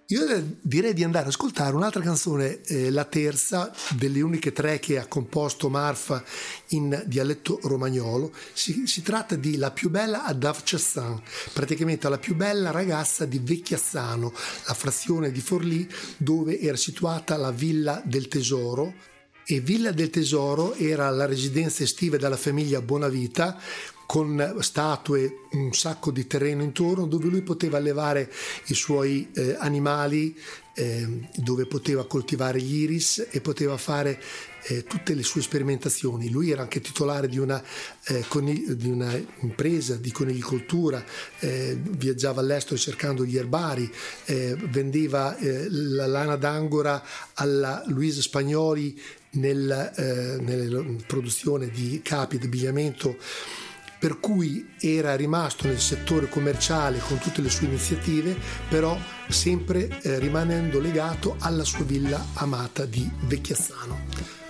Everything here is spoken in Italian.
Io direi di andare ad ascoltare un'altra canzone, la terza delle uniche tre che ha composto Marfa in dialetto romagnolo. Si tratta di La più bella ad Avcessan, praticamente la più bella ragazza di Vecchiassano, la frazione di Forlì dove era situata la Villa del Tesoro. E Villa del Tesoro era la residenza estiva della famiglia Bonavita, con statue, un sacco di terreno intorno dove lui poteva allevare i suoi animali, dove poteva coltivare gli iris e poteva fare tutte le sue sperimentazioni. Lui era anche titolare di una impresa di coniglicoltura, viaggiava all'estero cercando gli erbari, vendeva la lana d'angora alla Luisa Spagnoli nella produzione di capi d'abbigliamento, per cui era rimasto nel settore commerciale con tutte le sue iniziative, però sempre rimanendo legato alla sua villa amata di Vecchiassano.